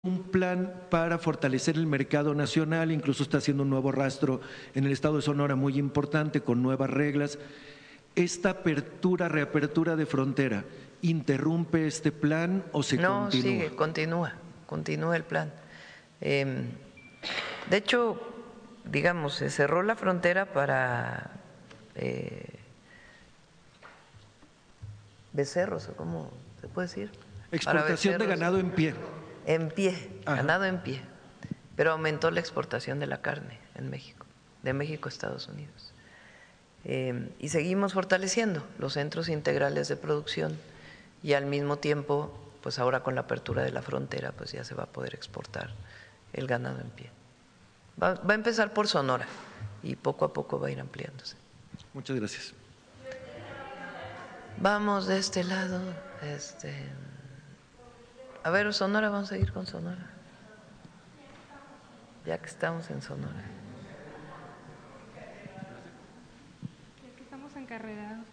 un plan para fortalecer el mercado nacional, incluso está haciendo un nuevo rastro en el estado de Sonora muy importante con nuevas reglas. ¿Esta reapertura de frontera interrumpe este plan o se continúa? No, sigue, continúa el plan. De hecho, digamos, se cerró la frontera para becerros, ¿o cómo se puede decir? Exportación de ganado en pie. En pie, Ajá. Ganado en pie, pero aumentó la exportación de la carne en México, de México a Estados Unidos. Y seguimos fortaleciendo los centros integrales de producción y al mismo tiempo, pues ahora con la apertura de la frontera, pues ya se va a poder exportar el ganado en pie. Va a empezar por Sonora y poco a poco va a ir ampliándose. Muchas gracias. Vamos de este lado, a ver, Sonora, vamos a ir con Sonora, ya que estamos en Sonora. Ya que estamos encarrerados.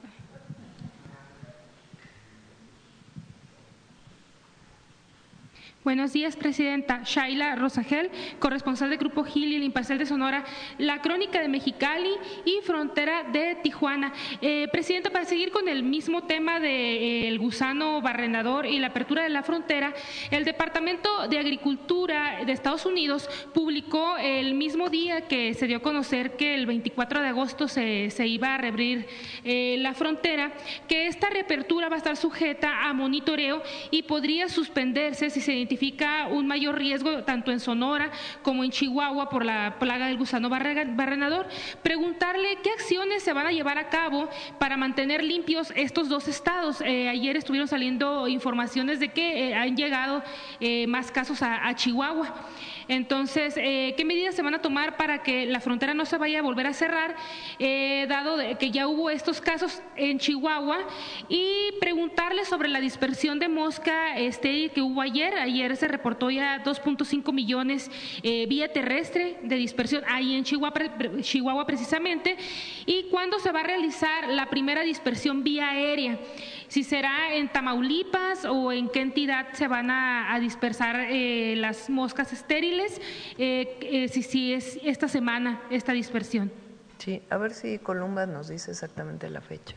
Buenos días, Presidenta. Shaila Rosagel, corresponsal del Grupo Gil y el Imparcial de Sonora, La Crónica de Mexicali y Frontera de Tijuana. Presidenta, para seguir con el mismo tema del gusano barrenador y la apertura de la frontera, el Departamento de Agricultura de Estados Unidos publicó el mismo día que se dio a conocer que el 24 de agosto se iba a reabrir la frontera, que esta reapertura va a estar sujeta a monitoreo y podría suspenderse si se identifica un mayor riesgo tanto en Sonora como en Chihuahua por la plaga del gusano barrenador. Preguntarle qué acciones se van a llevar a cabo para mantener limpios estos dos estados. Ayer estuvieron saliendo informaciones de que han llegado más casos a Chihuahua. Entonces, ¿qué medidas se van a tomar para que la frontera no se vaya a volver a cerrar, dado que ya hubo estos casos en Chihuahua? Y preguntarle sobre la dispersión de mosca que hubo ayer. Ayer se reportó ya 2.5 millones vía terrestre de dispersión ahí en Chihuahua precisamente. ¿Y cuándo se va a realizar la primera dispersión vía aérea? Si será en Tamaulipas o en qué entidad se van a dispersar las moscas estériles, si es esta semana esta dispersión. Sí, a ver si Columba nos dice exactamente la fecha.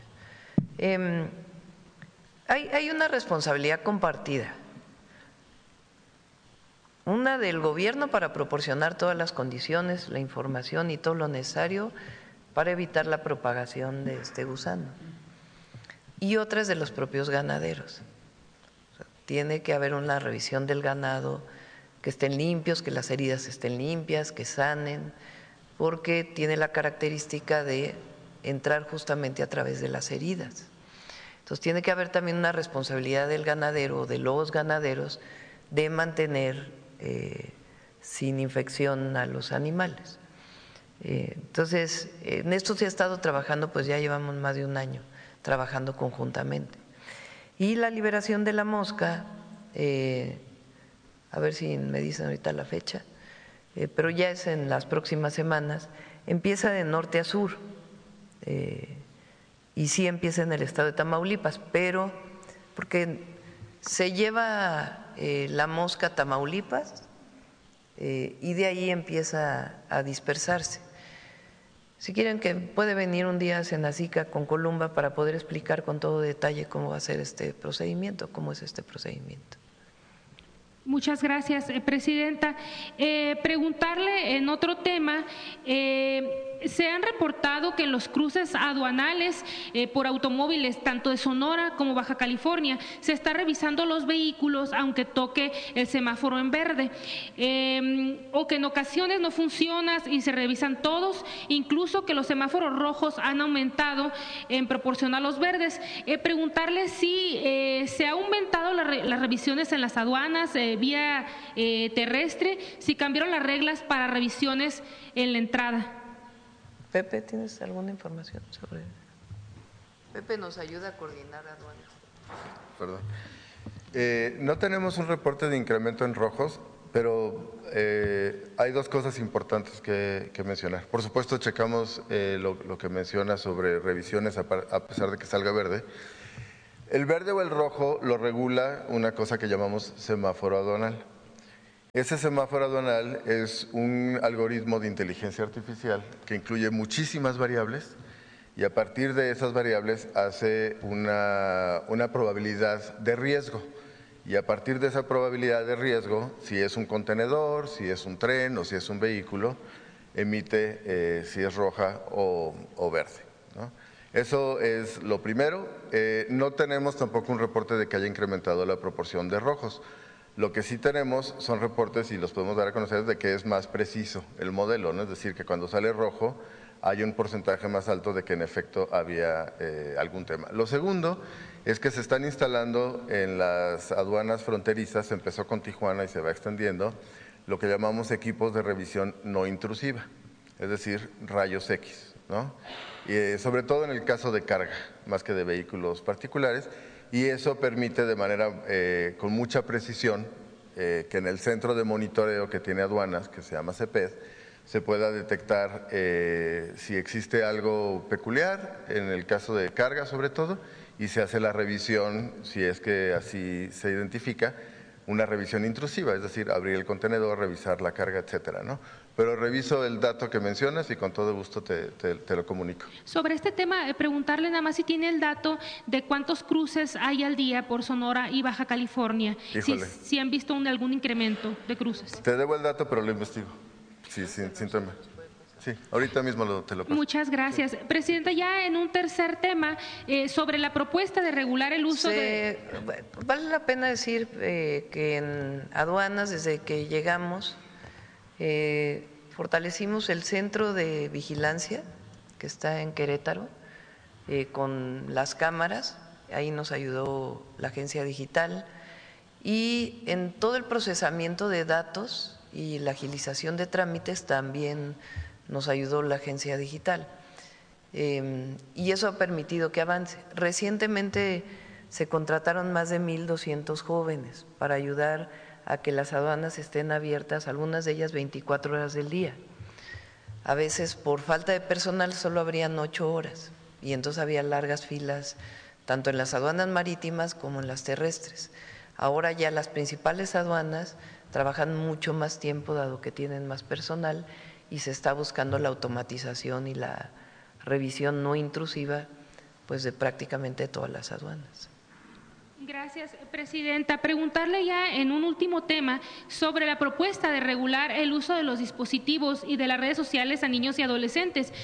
Hay una responsabilidad compartida. Una del gobierno para proporcionar todas las condiciones, la información y todo lo necesario para evitar la propagación de este gusano. Y otra es de los propios ganaderos. O sea, tiene que haber una revisión del ganado, que estén limpios, que las heridas estén limpias, que sanen, porque tiene la característica de entrar justamente a través de las heridas. Entonces tiene que haber también una responsabilidad del ganadero o de los ganaderos de mantener sin infección a los animales. Entonces, en esto se ha estado trabajando, pues ya llevamos más de un año trabajando conjuntamente. Y la liberación de la mosca, a ver si me dicen ahorita la fecha, pero ya es en las próximas semanas, empieza de norte a sur, y sí empieza en el estado de Tamaulipas, pero porque se lleva la mosca a Tamaulipas y de ahí empieza a dispersarse. Si quieren, que puede venir un día a Senacica con Columba para poder explicar con todo detalle cómo va a ser este procedimiento, cómo es este procedimiento. Muchas gracias, Presidenta. Preguntarle en otro tema, se han reportado que en los cruces aduanales por automóviles, tanto de Sonora como Baja California, se está revisando los vehículos aunque toque el semáforo en verde, o que en ocasiones no funciona y se revisan todos, incluso que los semáforos rojos han aumentado en proporción a los verdes. Preguntarle si se ha aumentado las revisiones en las aduanas, vía terrestre, si cambiaron las reglas para revisiones en la entrada. Pepe, ¿tienes alguna información sobre eso? Pepe nos ayuda a coordinar aduanas. Perdón. No tenemos un reporte de incremento en rojos, pero hay dos cosas importantes que mencionar. Por supuesto, checamos lo que menciona sobre revisiones a pesar de que salga verde. El verde o el rojo lo regula una cosa que llamamos semáforo aduanal. Ese semáforo aduanal es un algoritmo de inteligencia artificial que incluye muchísimas variables y a partir de esas variables hace una probabilidad de riesgo. Y a partir de esa probabilidad de riesgo, si es un contenedor, si es un tren o si es un vehículo, emite si es roja o verde, ¿no? Eso es lo primero. No tenemos tampoco un reporte de que haya incrementado la proporción de rojos. Lo que sí tenemos son reportes, y los podemos dar a conocer, de que es más preciso el modelo, ¿no? Es decir, que cuando sale rojo hay un porcentaje más alto de que en efecto había algún tema. Lo segundo es que se están instalando en las aduanas fronterizas, empezó con Tijuana y se va extendiendo, lo que llamamos equipos de revisión no intrusiva, es decir, rayos X, ¿no? Y, sobre todo en el caso de carga, más que de vehículos particulares, y eso permite de manera con mucha precisión que en el centro de monitoreo que tiene aduanas, que se llama CEPED, se pueda detectar si existe algo peculiar, en el caso de carga sobre todo, y se hace la revisión, si es que así se identifica, una revisión intrusiva, es decir, abrir el contenedor, revisar la carga, etcétera, ¿no? Pero reviso el dato que mencionas y con todo gusto te lo comunico. Sobre este tema, preguntarle nada más si tiene el dato de cuántos cruces hay al día por Sonora y Baja California. Si han visto algún incremento de cruces. Te debo el dato, pero lo investigo. Sí, sin tema. Sí, ahorita mismo te lo paso. Muchas gracias. Sí. Presidenta, ya en un tercer tema, sobre la propuesta de regular el uso de… Vale la pena decir que en aduanas, desde que llegamos, fortalecimos el centro de vigilancia que está en Querétaro, con las cámaras, ahí nos ayudó la agencia digital, y en todo el procesamiento de datos y la agilización de trámites también nos ayudó la agencia digital, y eso ha permitido que avance. Recientemente se contrataron más de 1,200 jóvenes para ayudar a que las aduanas estén abiertas, algunas de ellas 24 horas del día. A veces por falta de personal solo abrían 8 horas y entonces había largas filas tanto en las aduanas marítimas como en las terrestres. Ahora ya las principales aduanas trabajan mucho más tiempo dado que tienen más personal y se está buscando la automatización y la revisión no intrusiva pues de prácticamente todas las aduanas. Gracias, Presidenta. Preguntarle ya en un último tema sobre la propuesta de regular el uso de los dispositivos y de las redes sociales a niños y adolescentes.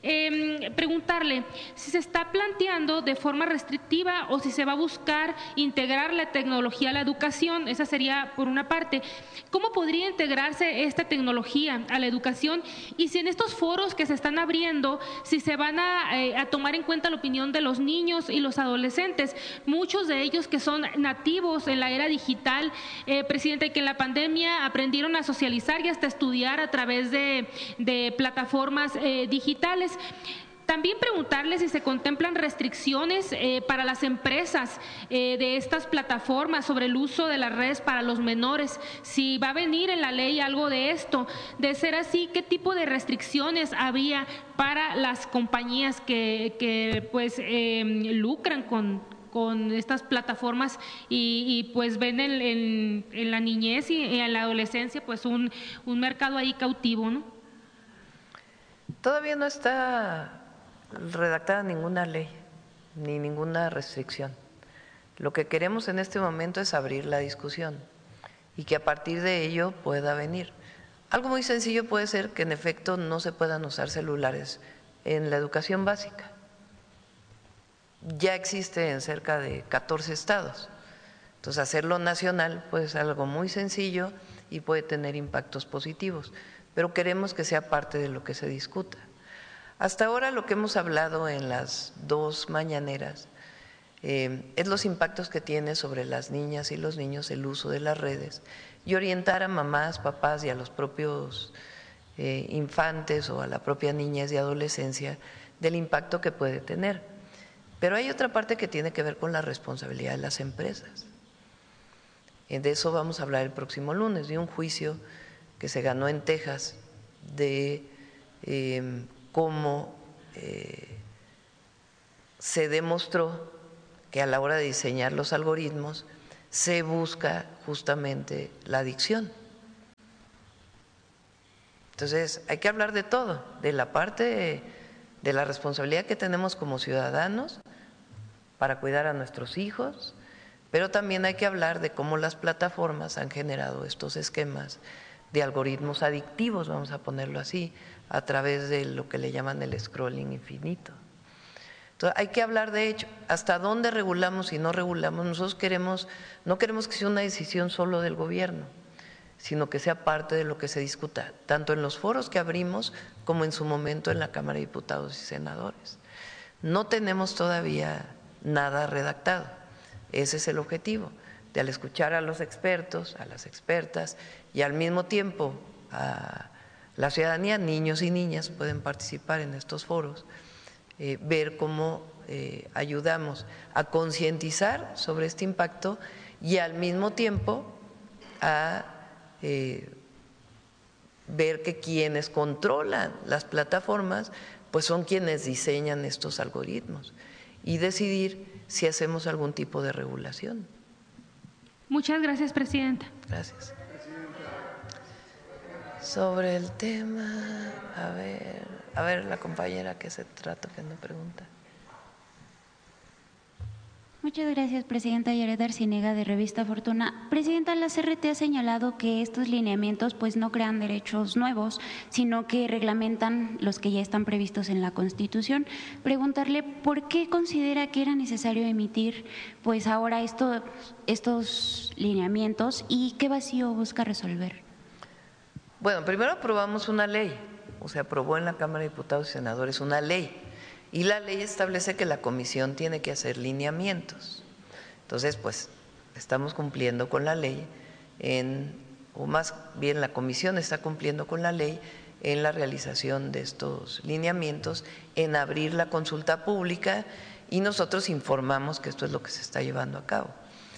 Preguntarle si se está planteando de forma restrictiva o si se va a buscar integrar la tecnología a la educación. Esa sería por una parte. ¿Cómo podría integrarse esta tecnología a la educación? Y si en estos foros que se están abriendo, si se van a tomar en cuenta la opinión de los niños y los adolescentes, muchos de ellos que son nativos en la era digital, Presidente, que en la pandemia aprendieron a socializar y hasta estudiar a través de plataformas digitales. También preguntarle si se contemplan restricciones para las empresas de estas plataformas sobre el uso de las redes para los menores, si va a venir en la ley algo de esto. De ser así, ¿qué tipo de restricciones habría para las compañías que pues lucran con estas plataformas y pues ven en la niñez y en la adolescencia pues un mercado ahí cautivo, ¿no? Todavía no está redactada ninguna ley ni ninguna restricción. Lo que queremos en este momento es abrir la discusión y que a partir de ello pueda venir. Algo muy sencillo puede ser que en efecto no se puedan usar celulares en la educación básica. Ya existe en cerca de 14 estados. Entonces, hacerlo nacional pues es algo muy sencillo y puede tener impactos positivos, pero queremos que sea parte de lo que se discuta. Hasta ahora lo que hemos hablado en las 2 mañaneras es los impactos que tiene sobre las niñas y los niños el uso de las redes y orientar a mamás, papás y a los propios infantes o a la propia niñez y adolescencia del impacto que puede tener. Pero hay otra parte que tiene que ver con la responsabilidad de las empresas. De eso vamos a hablar el próximo lunes, de un juicio que se ganó en Texas de cómo se demostró que a la hora de diseñar los algoritmos se busca justamente la adicción Entonces, hay que hablar de todo, de la parte de la responsabilidad que tenemos como ciudadanos para cuidar a nuestros hijos, pero también hay que hablar de cómo las plataformas han generado estos esquemas de algoritmos adictivos, vamos a ponerlo así, a través de lo que le llaman el scrolling infinito. Entonces, hay que hablar de hecho, hasta dónde regulamos y no regulamos. Nosotros no queremos que sea una decisión solo del gobierno, sino que sea parte de lo que se discuta, tanto en los foros que abrimos como en su momento en la Cámara de Diputados y Senadores. No tenemos todavía nada redactado, ese es el objetivo, de al escuchar a los expertos, a las expertas y al mismo tiempo a la ciudadanía, niños y niñas pueden participar en estos foros, ver cómo ayudamos a concientizar sobre este impacto y al mismo tiempo a ver que quienes controlan las plataformas pues son quienes diseñan estos algoritmos y decidir si hacemos algún tipo de regulación. Muchas gracias, presidenta. Gracias. Sobre el tema, a ver la compañera que se trata que no pregunta. Muchas gracias, presidenta. Yaret Arciniega, de Revista Fortuna. Presidenta, la CRT ha señalado que estos lineamientos pues no crean derechos nuevos, sino que reglamentan los que ya están previstos en la Constitución. Preguntarle por qué considera que era necesario emitir pues ahora estos lineamientos y qué vacío busca resolver. Bueno, primero aprobamos una ley, o sea, aprobó en la Cámara de Diputados y Senadores una ley. Y la ley establece que la comisión tiene que hacer lineamientos. Entonces, pues, estamos cumpliendo con la ley, o más bien la comisión está cumpliendo con la ley en la realización de estos lineamientos, en abrir la consulta pública y nosotros informamos que esto es lo que se está llevando a cabo.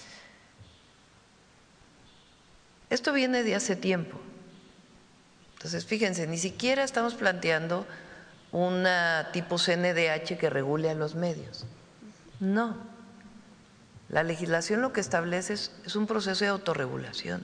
Esto viene de hace tiempo. Entonces, fíjense, ni siquiera estamos planteando una tipo CNDH que regule a los medios. No. La legislación lo que establece es un proceso de autorregulación.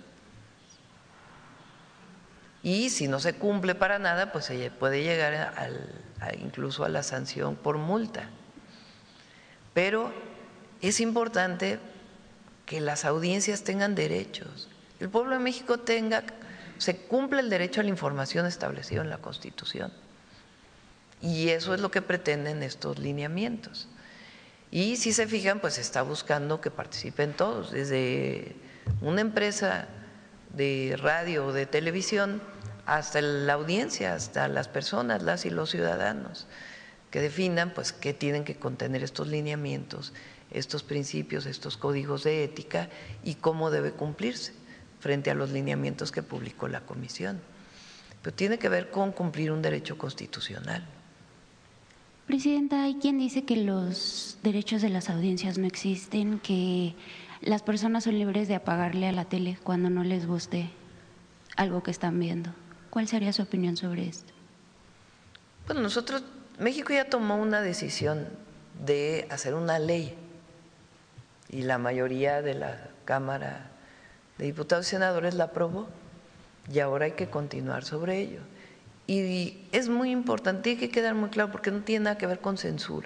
Y si no se cumple para nada, pues se puede llegar incluso a la sanción por multa. Pero es importante que las audiencias tengan derechos. El pueblo de México se cumpla el derecho a la información establecido en la Constitución. Y eso es lo que pretenden estos lineamientos. Y si se fijan, pues está buscando que participen todos, desde una empresa de radio o de televisión hasta la audiencia, hasta las personas, las y los ciudadanos, que definan pues qué tienen que contener estos lineamientos, estos principios, estos códigos de ética y cómo debe cumplirse frente a los lineamientos que publicó la comisión. Pero tiene que ver con cumplir un derecho constitucional. Presidenta, hay quien dice que los derechos de las audiencias no existen, que las personas son libres de apagarle a la tele cuando no les guste algo que están viendo. ¿Cuál sería su opinión sobre esto? Bueno, México ya tomó una decisión de hacer una ley y la mayoría de la Cámara de Diputados y Senadores la aprobó y ahora hay que continuar sobre ello. Y es muy importante, tiene que quedar muy claro porque no tiene nada que ver con censura,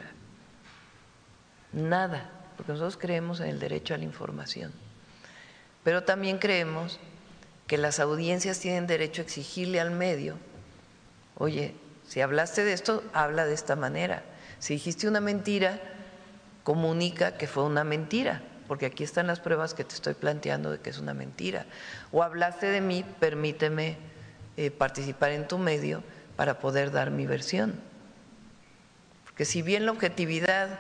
nada, porque nosotros creemos en el derecho a la información, pero también creemos que las audiencias tienen derecho a exigirle al medio, oye, si hablaste de esto, habla de esta manera, si dijiste una mentira, comunica que fue una mentira, porque aquí están las pruebas que te estoy planteando de que es una mentira, o hablaste de mí, permíteme participar en tu medio para poder dar mi versión. Porque si bien la objetividad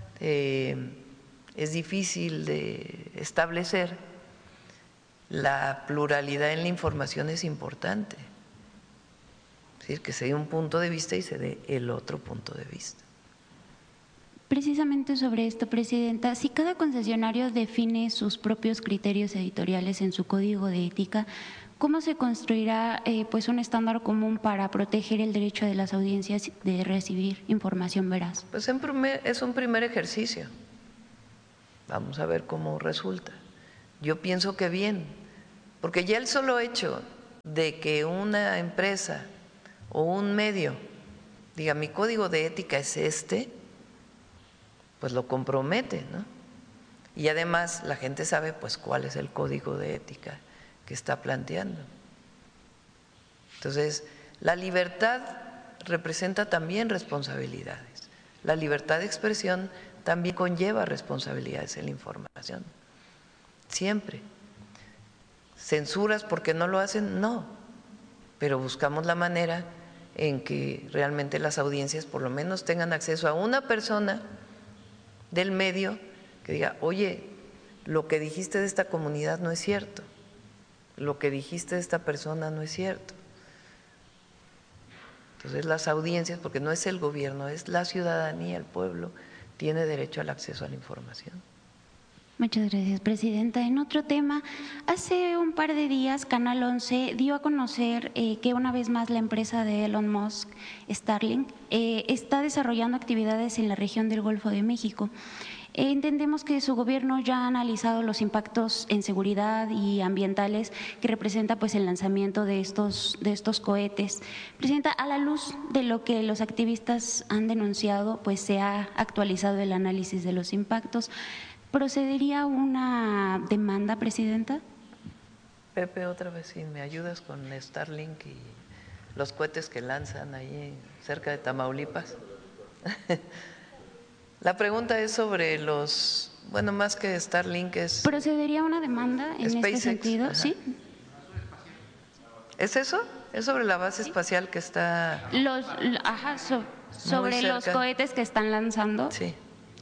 es difícil de establecer, la pluralidad en la información es importante. Es decir, que se dé un punto de vista y se dé el otro punto de vista. Precisamente sobre esto, presidenta, si cada concesionario define sus propios criterios editoriales en su código de ética, ¿cómo se construirá pues un estándar común para proteger el derecho de las audiencias de recibir información veraz? Pues es un primer ejercicio. Vamos a ver cómo resulta. Yo pienso que bien, porque ya el solo hecho de que una empresa o un medio diga mi código de ética es pues lo compromete, ¿no? Y además la gente sabe pues cuál es el código de ética que está planteando. Entonces, la libertad representa también responsabilidades. La libertad de expresión también conlleva responsabilidades en la información. Siempre. ¿Censuras porque no lo hacen? No. Pero buscamos la manera en que realmente las audiencias por lo menos tengan acceso a una persona del medio que diga, oye, lo que dijiste de esta comunidad no es cierto, lo que dijiste de esta persona no es cierto. Entonces las audiencias, porque no es el gobierno, es la ciudadanía, el pueblo, tiene derecho al acceso a la información. Muchas gracias, Presidenta. En otro tema, hace un par de días Canal 11 dio a conocer que una vez más la empresa de Elon Musk, Starlink, está desarrollando actividades en la región del Golfo de México. Entendemos que su gobierno ya ha analizado los impactos en seguridad y ambientales que representa pues el lanzamiento de estos cohetes. Presidenta, a la luz de lo que los activistas han denunciado, pues se ha actualizado el análisis de los impactos. ¿Procedería una demanda, Presidenta? Pepe, otra vez, si me ayudas con Starlink y los cohetes que lanzan ahí cerca de Tamaulipas. La pregunta es sobre los, bueno, más que Starlink es… ¿Procedería una demanda en SpaceX, este sentido? ajá. ¿Sí? ¿Es eso? Es sobre la base espacial que está… Sobre los cohetes que están lanzando. Sí.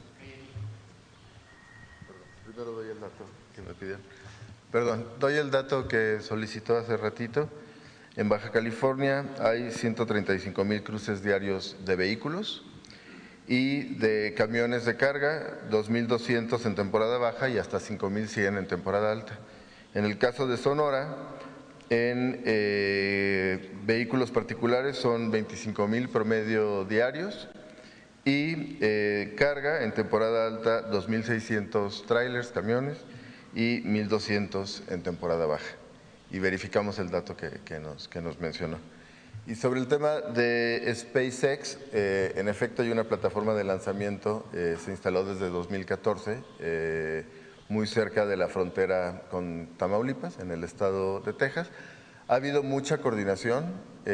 Primero doy el dato que me pidieron. Perdón, doy el dato que solicitó hace ratito. En Baja California hay 135,000 cruces diarios de vehículos y de camiones de carga, 2,200 en temporada baja y hasta 5,100 en temporada alta. En el caso de Sonora, en vehículos particulares son 25,000 promedio diarios y carga en temporada alta 2,600 trailers, camiones y 1,200 en temporada baja. Y verificamos el dato que nos mencionó. Y sobre el tema de SpaceX, en efecto hay una plataforma de lanzamiento, se instaló desde 2014, muy cerca de la frontera con Tamaulipas, en el estado de Texas. Ha habido mucha coordinación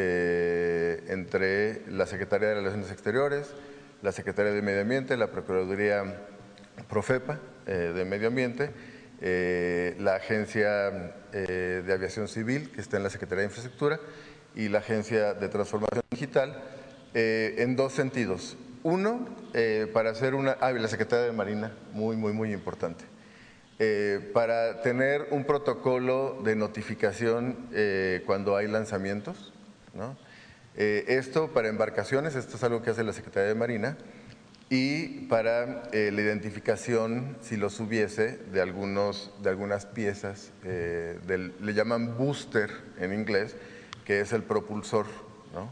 entre la Secretaría de Relaciones Exteriores, la Secretaría de Medio Ambiente, la Procuraduría Profepa de Medio Ambiente, la Agencia de Aviación Civil, que está en la Secretaría de Infraestructura, y la Agencia de Transformación Digital, en dos sentidos. Uno, para hacer la Secretaría de Marina, muy importante, para tener un protocolo de notificación cuando hay lanzamientos, ¿no? Esto para embarcaciones, esto es algo que hace la Secretaría de Marina, y para la identificación, si los hubiese, de algunas piezas, le llaman booster en inglés, que es el propulsor, ¿no?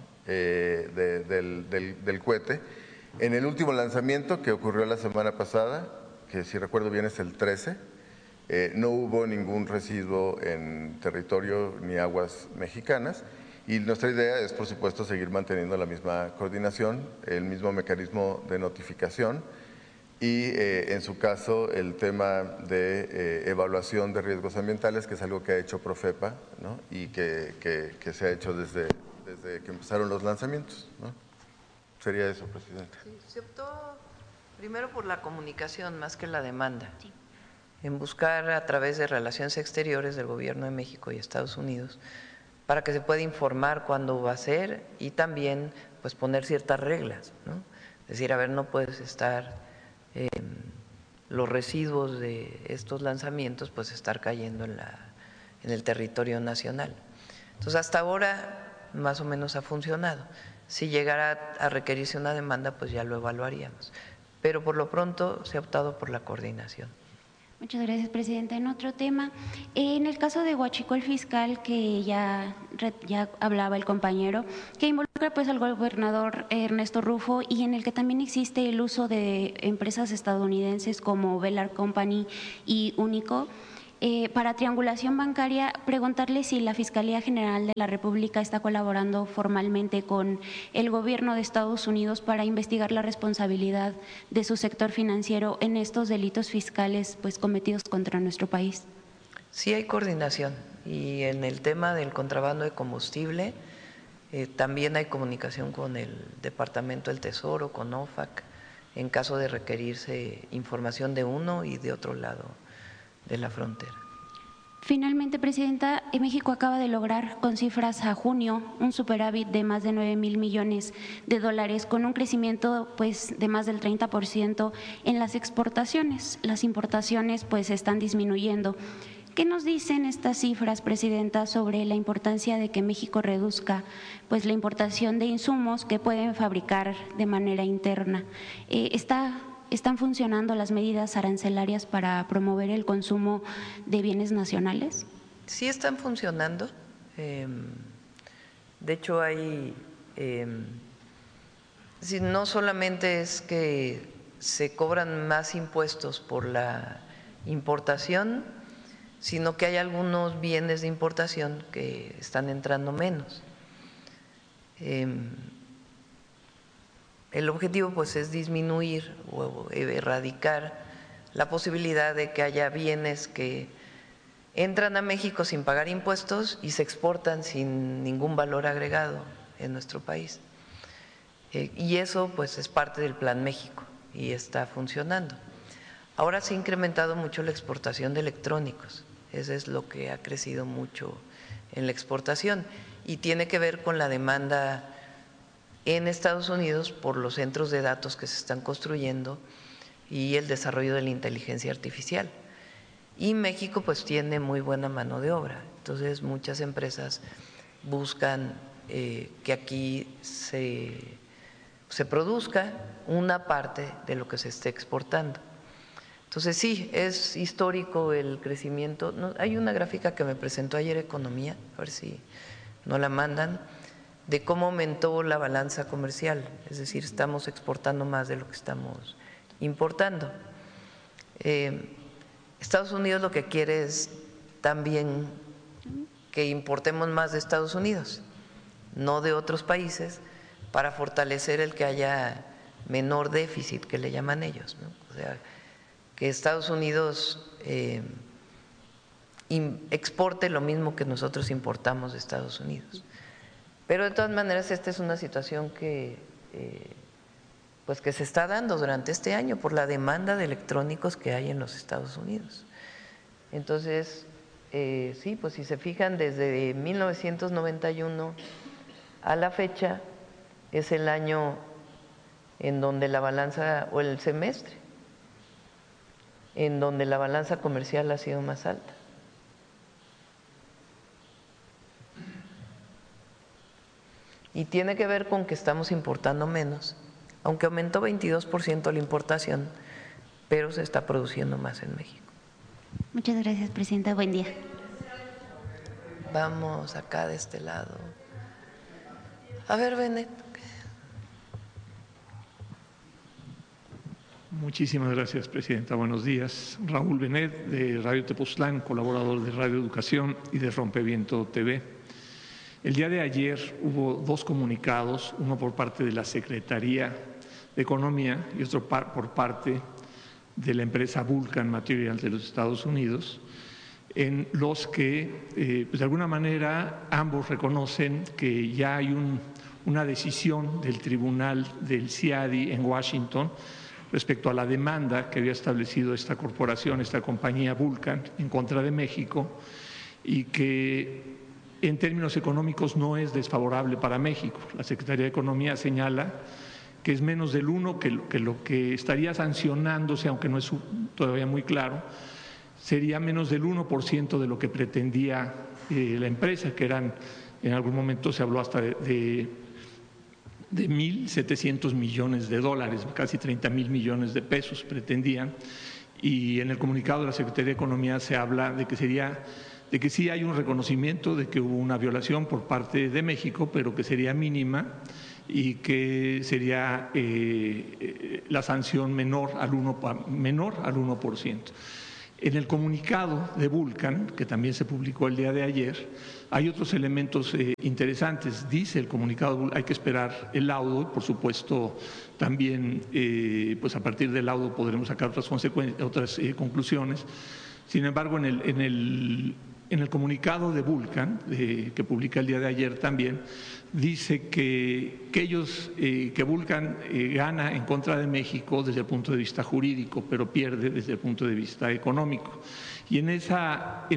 del cohete. En el último lanzamiento que ocurrió la semana pasada, que si recuerdo bien es el 13, no hubo ningún residuo en territorio ni aguas mexicanas. Y nuestra idea es, por supuesto, seguir manteniendo la misma coordinación, el mismo mecanismo de notificación y, en su caso, el tema de evaluación de riesgos ambientales, que es algo que ha hecho Profepa, ¿no? Y que se ha hecho desde que empezaron los lanzamientos, ¿no? Sería eso, Presidenta. Sí, se optó primero por la comunicación más que la demanda, sí, en buscar a través de relaciones exteriores del Gobierno de México y Estados Unidos para que se pueda informar cuándo va a ser y también pues poner ciertas reglas, ¿no? Es decir, a ver, no puedes estar los residuos de estos lanzamientos pues estar cayendo en el territorio nacional. Entonces hasta ahora más o menos ha funcionado. Si llegara a requerirse una demanda pues ya lo evaluaríamos, pero por lo pronto se ha optado por la coordinación. Muchas gracias, Presidenta. En otro tema, en el caso de Huachicol Fiscal, que ya hablaba el compañero, que involucra pues al gobernador Ernesto Rufo y en el que también existe el uso de empresas estadounidenses como Velar Company y Único, Para triangulación bancaria, preguntarle si la Fiscalía General de la República está colaborando formalmente con el gobierno de Estados Unidos para investigar la responsabilidad de su sector financiero en estos delitos fiscales pues cometidos contra nuestro país. Sí hay coordinación, y en el tema del contrabando de combustible también hay comunicación con el Departamento del Tesoro, con OFAC, en caso de requerirse información de uno y de otro lado de la frontera. Finalmente, Presidenta, México acaba de lograr con cifras a junio un superávit de más de 9,000 millones de dólares, con un crecimiento pues de más del 30% en las exportaciones. Las importaciones pues están disminuyendo. ¿Qué nos dicen estas cifras, Presidenta, sobre la importancia de que México reduzca pues la importación de insumos que pueden fabricar de manera interna? ¿Están funcionando las medidas arancelarias para promover el consumo de bienes nacionales? Sí están funcionando. De hecho, no solamente es que se cobran más impuestos por la importación, sino que hay algunos bienes de importación que están entrando menos. El objetivo pues es disminuir o erradicar la posibilidad de que haya bienes que entran a México sin pagar impuestos y se exportan sin ningún valor agregado en nuestro país. Y eso pues es parte del Plan México y está funcionando. Ahora se ha incrementado mucho la exportación de electrónicos, eso es lo que ha crecido mucho en la exportación y tiene que ver con la demanda en Estados Unidos por los centros de datos que se están construyendo y el desarrollo de la inteligencia artificial. Y México pues tiene muy buena mano de obra, entonces muchas empresas buscan que aquí se produzca una parte de lo que se esté exportando. Entonces sí, es histórico el crecimiento. Hay una gráfica que me presentó ayer Economía, a ver si no la mandan, de cómo aumentó la balanza comercial, es decir, estamos exportando más de lo que estamos importando. Estados Unidos lo que quiere es también que importemos más de Estados Unidos, no de otros países, para fortalecer el que haya menor déficit, que le llaman ellos, ¿no? O sea, que Estados Unidos exporte lo mismo que nosotros importamos de Estados Unidos. Pero de todas maneras esta es una situación que se está dando durante este año por la demanda de electrónicos que hay en los Estados Unidos. Entonces, sí, pues si se fijan, desde 1991 a la fecha es el año en donde la balanza, o el semestre, en donde la balanza comercial ha sido más alta. Y tiene que ver con que estamos importando menos, aunque aumentó 22% la importación, pero se está produciendo más en México. Muchas gracias, Presidenta. Buen día. Vamos acá de este lado. A ver, Benet. Muchísimas gracias, Presidenta. Buenos días. Raúl Benet, de Radio Tepoztlán, colaborador de Radio Educación y de Rompeviento TV. El día de ayer hubo dos comunicados, uno por parte de la Secretaría de Economía y otro por parte de la empresa Vulcan Materials de los Estados Unidos, en los que, de alguna manera, ambos reconocen que ya hay una decisión del Tribunal del CIADI en Washington respecto a la demanda que había establecido esta corporación, esta compañía Vulcan, en contra de México, y que en términos económicos no es desfavorable para México. La Secretaría de Economía señala que es menos del 1%, que lo que estaría sancionándose, aunque no es todavía muy claro, sería menos del 1% de lo que pretendía la empresa, que eran, en algún momento se habló hasta de 1.700 millones de dólares, casi 30,000 millones de pesos pretendían, y en el comunicado de la Secretaría de Economía se habla de que sí hay un reconocimiento de que hubo una violación por parte de México, pero que sería mínima y que sería la sanción menor al 1%. En el comunicado de Vulcan, que también se publicó el día de ayer, hay otros elementos interesantes. Dice el comunicado, hay que esperar el laudo, por supuesto también pues a partir del laudo podremos sacar otras conclusiones. Sin embargo, en el comunicado de Vulcan, que publica el día de ayer también, dice que Vulcan gana en contra de México desde el punto de vista jurídico, pero pierde desde el punto de vista económico. Y en esa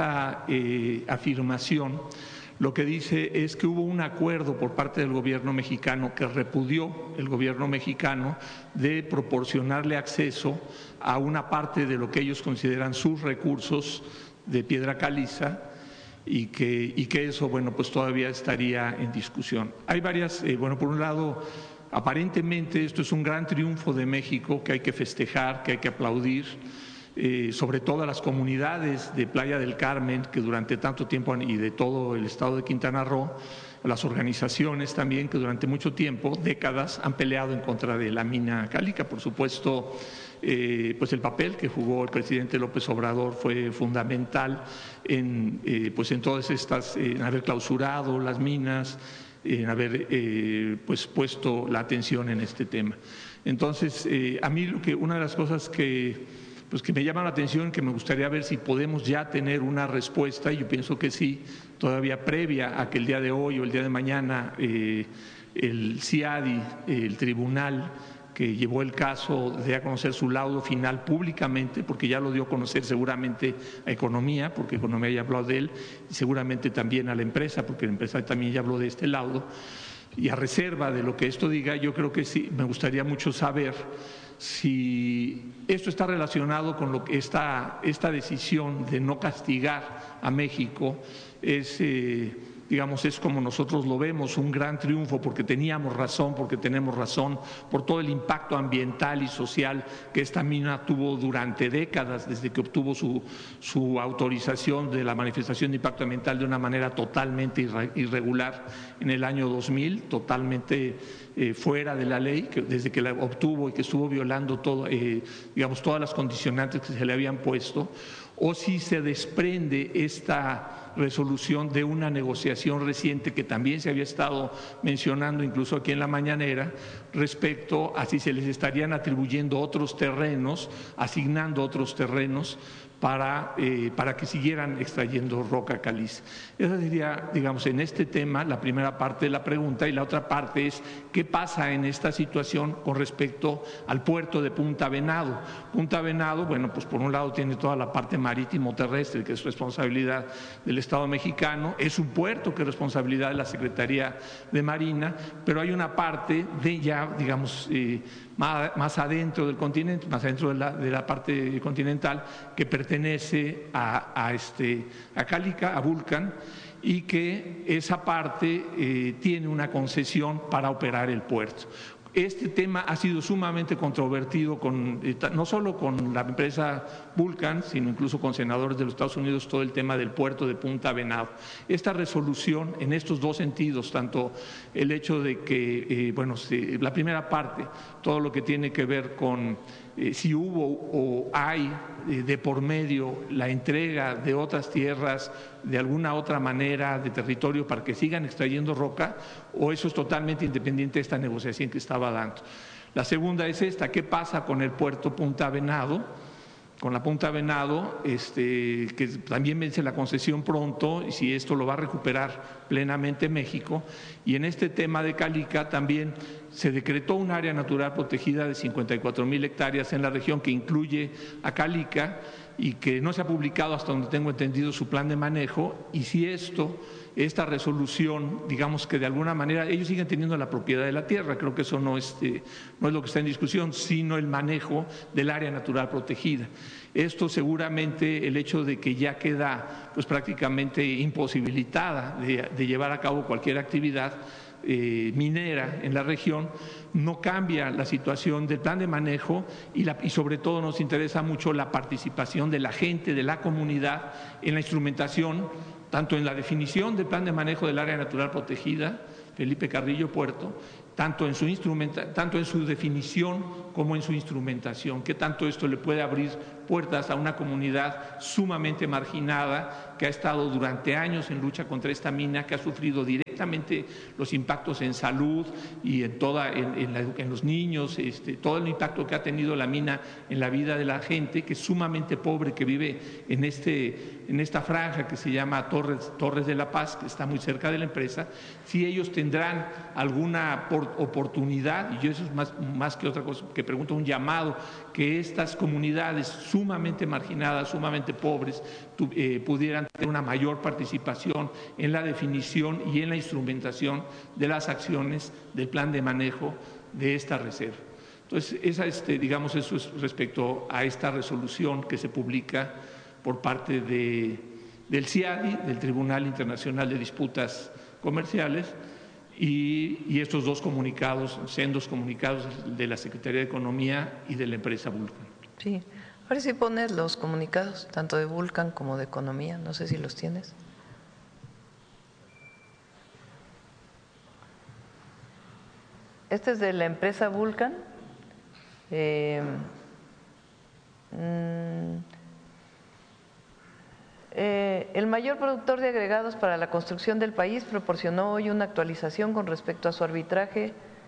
afirmación lo que dice es que hubo un acuerdo por parte del gobierno mexicano que repudió el gobierno mexicano de proporcionarle acceso a una parte de lo que ellos consideran sus recursos de piedra caliza y que eso, bueno, pues todavía estaría en discusión. Hay varias, por un lado, aparentemente esto es un gran triunfo de México que hay que festejar, que hay que aplaudir, sobre todo a las comunidades de Playa del Carmen que durante tanto tiempo y de todo el estado de Quintana Roo, las organizaciones también que durante mucho tiempo, décadas, han peleado en contra de la mina cálica. Por supuesto, pues el papel que jugó el presidente López Obrador fue fundamental en todas estas, en haber clausurado las minas, en haber pues puesto la atención en este tema. Entonces, a mí una de las cosas que me llama la atención, que me gustaría ver si podemos ya tener una respuesta, y yo pienso que sí, todavía previa a que el día de hoy o el día de mañana el CIADI, el tribunal que llevó el caso, dé a conocer su laudo final públicamente, porque ya lo dio a conocer seguramente a Economía, porque Economía ya habló de él, y seguramente también a la empresa, porque la empresa también ya habló de este laudo, y a reserva de lo que esto diga, yo creo que sí, me gustaría mucho saber si esto está relacionado con lo que esta decisión de no castigar a México es como nosotros lo vemos, un gran triunfo porque teníamos razón, porque tenemos razón, por todo el impacto ambiental y social que esta mina tuvo durante décadas, desde que obtuvo su autorización de la manifestación de impacto ambiental de una manera totalmente irregular en el año 2000, totalmente fuera de la ley, desde que la obtuvo y que estuvo violando todas las condicionantes que se le habían puesto, o si se desprende esta resolución de una negociación reciente que también se había estado mencionando incluso aquí en la mañanera, respecto a si se les estarían atribuyendo otros terrenos, asignando otros terrenos para que siguieran extrayendo roca caliza. Esa sería, en este tema, la primera parte de la pregunta, y la otra parte es ¿qué pasa en esta situación con respecto al puerto de Punta Venado? Punta Venado, pues por un lado tiene toda la parte marítimo-terrestre, que es responsabilidad del Estado mexicano, es un puerto que es responsabilidad de la Secretaría de Marina, pero hay una parte de ya, más adentro del continente, más adentro de la parte continental, que pertenece a Cálica, a Vulcan, y que esa parte tiene una concesión para operar el puerto. Este tema ha sido sumamente controvertido no solo con la empresa Vulcan, sino incluso con senadores de los Estados Unidos, todo el tema del puerto de Punta Venado. Esta resolución, en estos dos sentidos, tanto el hecho de que, la primera parte, todo lo que tiene que ver con si hubo o hay de por medio la entrega de otras tierras de alguna otra manera de territorio para que sigan extrayendo roca, o eso es totalmente independiente de esta negociación que estaba dando. La segunda es esta: ¿qué pasa con el puerto Punta Venado? Con la Punta Venado, que también vence la concesión pronto, y si esto lo va a recuperar plenamente México. Y en este tema de Cálica también se decretó un área natural protegida de 54,000 hectáreas en la región, que incluye a Cálica, y que no se ha publicado, hasta donde tengo entendido, su plan de manejo. Y si esta resolución, que de alguna manera ellos siguen teniendo la propiedad de la tierra, creo que eso no es lo que está en discusión, sino el manejo del área natural protegida. Esto seguramente, el hecho de que ya queda prácticamente imposibilitada de llevar a cabo cualquier actividad minera en la región, no cambia la situación del plan de manejo, y sobre todo nos interesa mucho la participación de la gente, de la comunidad, en la instrumentación tanto en la definición del plan de manejo del área natural protegida, Felipe Carrillo Puerto, tanto en su definición como en su instrumentación, que tanto esto le puede abrir puertas a una comunidad sumamente marginada que ha estado durante años en lucha contra esta mina, que ha sufrido directamente los impactos en salud y en los niños, todo el impacto que ha tenido la mina en la vida de la gente, que es sumamente pobre, que vive en esta franja que se llama Torres de la Paz, que está muy cerca de la empresa. Si ellos tendrán alguna oportunidad, y yo eso es más que otra cosa, que pregunto, un llamado, que estas comunidades sumamente marginadas, sumamente pobres, pudieran tener una mayor participación en la definición y en la instrumentación de las acciones del plan de manejo de esta reserva. Entonces, eso es respecto a esta resolución que se publica por parte del CIADI, del Tribunal Internacional de Disputas Comerciales, y estos dos comunicados, sendos comunicados de la Secretaría de Economía y de la empresa Vulcan. Sí, ahora sí pones los comunicados, tanto de Vulcan como de Economía, no sé si los tienes. Este es de la empresa Vulcan. El mayor productor de agregados para la construcción del país proporcionó hoy una actualización con respecto a su arbitraje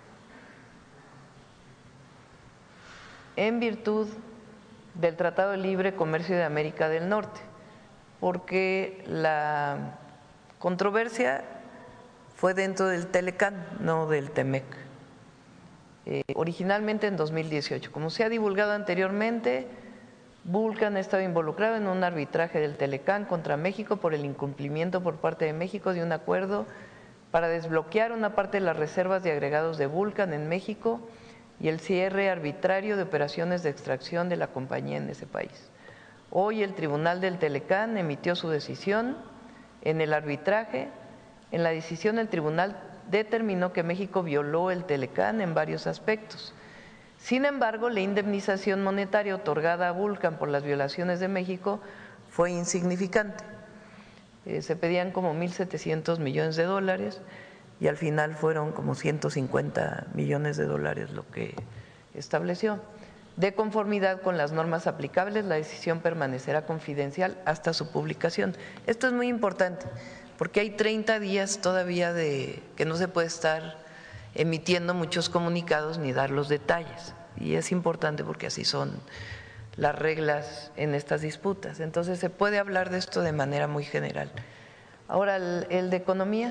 en virtud del Tratado de Libre Comercio de América del Norte, porque la controversia fue dentro del Telecán, no del Temec. Originalmente en 2018, como se ha divulgado anteriormente, Vulcan ha estado involucrado en un arbitraje del Telecán contra México por el incumplimiento por parte de México de un acuerdo para desbloquear una parte de las reservas de agregados de Vulcan en México y el cierre arbitrario de operaciones de extracción de la compañía en ese país. Hoy el Tribunal del Telecán emitió su decisión en el arbitraje. En la decisión el tribunal determinó que México violó el Telecán en varios aspectos. Sin embargo, la indemnización monetaria otorgada a Vulcan por las violaciones de México fue insignificante. Se pedían como 1.700 millones de dólares y al final fueron como 150 millones de dólares lo que estableció. De conformidad con las normas aplicables, la decisión permanecerá confidencial hasta su publicación. Esto es muy importante porque hay 30 días todavía de que no se puede estar emitiendo muchos comunicados ni dar los detalles, y es importante porque así son las reglas en estas disputas. Entonces se puede hablar de esto de manera muy general. Ahora el de Economía.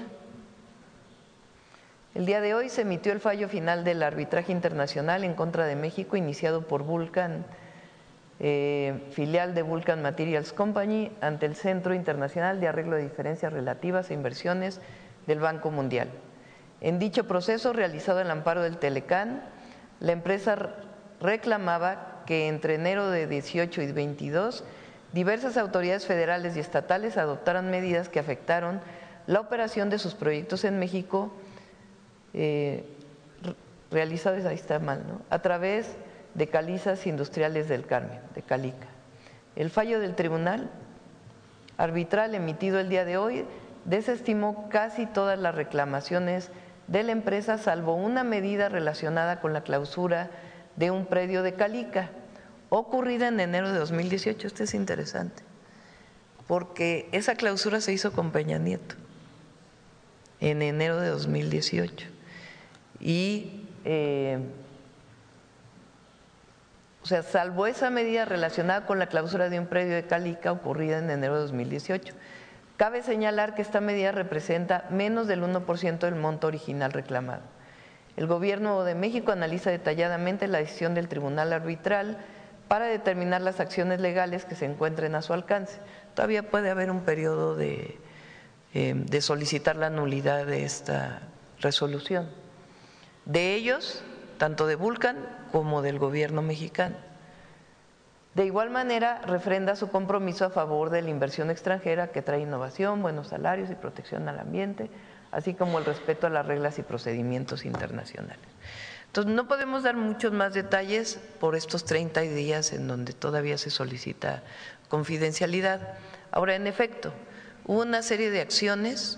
El día de hoy se emitió el fallo final del arbitraje internacional en contra de México iniciado por Vulcan, filial de Vulcan Materials Company, ante el Centro Internacional de Arreglo de Diferencias Relativas e Inversiones del Banco Mundial. En dicho proceso, realizado al amparo del Telecán, la empresa reclamaba que entre enero de 18 y 22 diversas autoridades federales y estatales adoptaran medidas que afectaron la operación de sus proyectos en México realizados, ahí está mal, ¿no?, a través de Calizas Industriales del Carmen, de Calica. El fallo del tribunal arbitral emitido el día de hoy desestimó casi todas las reclamaciones de la empresa, salvo una medida relacionada con la clausura de un predio de Calica, ocurrida en enero de 2018. Esto es interesante, porque esa clausura se hizo con Peña Nieto en enero de 2018. Y, salvo esa medida relacionada con la clausura de un predio de Calica ocurrida en enero de 2018. Cabe señalar que esta medida representa menos del 1% del monto original reclamado. El Gobierno de México analiza detalladamente la decisión del Tribunal Arbitral para determinar las acciones legales que se encuentren a su alcance. Todavía puede haber un periodo de solicitar la nulidad de esta resolución. De ellos, tanto de Vulcan como del Gobierno mexicano. De igual manera, refrenda su compromiso a favor de la inversión extranjera que trae innovación, buenos salarios y protección al ambiente, así como el respeto a las reglas y procedimientos internacionales. Entonces, no podemos dar muchos más detalles por estos 30 días en donde todavía se solicita confidencialidad. Ahora, en efecto, Hubo una serie de acciones